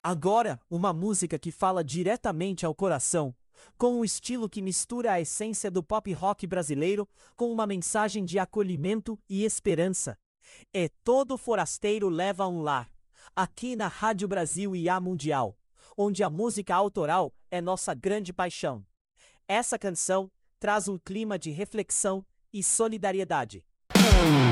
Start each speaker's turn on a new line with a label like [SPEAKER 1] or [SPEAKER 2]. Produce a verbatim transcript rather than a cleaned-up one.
[SPEAKER 1] Agora, uma música que fala diretamente ao coração, com um estilo que mistura a essência do pop rock brasileiro com uma mensagem de acolhimento e esperança. É Todo Forasteiro Leva um Lar, aqui na Rádio Brasil e A Mundial, onde a música autoral é nossa grande paixão. Essa canção traz um clima de reflexão e solidariedade.